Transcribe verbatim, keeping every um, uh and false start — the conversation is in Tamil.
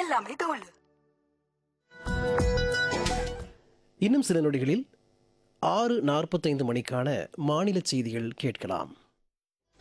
எல்லாமே தோல். இன்னும் சில நொடிகளில் ஆறு நாற்பத்தைந்து மணிக்கான மாநில செய்திகள் கேட்கலாம்.